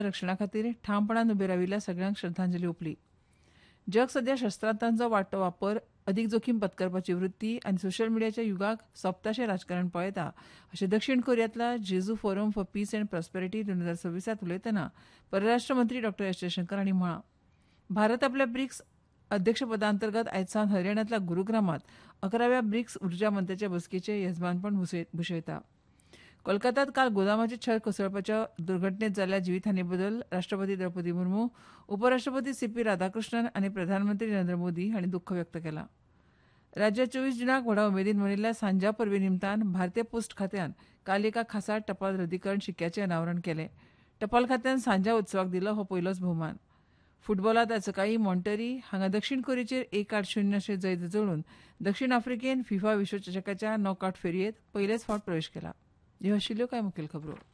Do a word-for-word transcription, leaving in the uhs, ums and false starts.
रक्षणा खातीर ठामपणान उबे राविल्ल्या सगळ्यांक श्रद्धांजली ओपली. जग सध्या शस्त्रास्त्रांचो वाडटो वापर, अदीक जोखीम पत्करपाची वृत्ती आनी सोशल मिडियाच्या युगाक सोंपताशें राजकारण पळयता अशें दक्षिण कोरियांतल्या जेजू forum for peace and prosperity दोन हजार सव्वीसात उलयतना परराष्ट्र मंत्री डॉ एस जयशंकर हांणी म्हळां. भारत आपल्या ब्रिक्स अध्यक्षपदा अंतर्गत आयज सावन हरियाणांतल्या गुरुग्रामात अकराव्या ब्रिक्स उर्जा मंत्र्याच्या बसकेचें येजमानपण भुशयता. कोलकातात काल गोदामाचे छर कोसळपाच्या दुर्घटनेत जाल्ल्या जिवीतहानी बद्दल राष्ट्रपती द्रौपदी मुर्मू, उपराष्ट्रपती सी पी राधाकृष्णन आनी प्रधानमंत्री नरेंद्र मोदी हांणी दुख्ख व्यक्त केलां. राज्यात चोवीस जुनाक व्हडा उमेदीन मनयल्ल्या सांजा परबे निमतान भारतीय पोस्ट खात्यान काल एका खासा टपाल रद्दीकरण शिक्क्याचें अनावरण केलें. टपाल खात्यान सांजा उत्सवाक दिलो हो पयलोच भोवमान. फुटबॉलांत आयज सकाळीं मॉन्टेरी हांगा दक्षिण कोरियेचेर एक आठ शुन्य अशें जैत जोडून दक्षिण आफ्रिकेन फिफा विश्वचषकाच्या नॉकआवट फेरयेंत पयलेच फावट प्रवेश केला. ह्यो आशिल्ल्यो कांय मुखेल खबरो.